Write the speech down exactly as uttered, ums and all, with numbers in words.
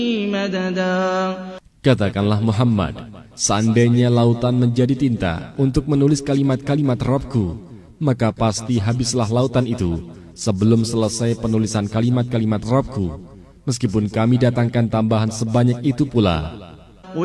مددا. Katakanlah Muhammad, seandainya lautan menjadi tinta untuk menulis kalimat-kalimat Rabbku, maka pasti habislah lautan itu sebelum selesai penulisan kalimat-kalimat Rabbku. Meskipun kami datangkan tambahan sebanyak itu pula,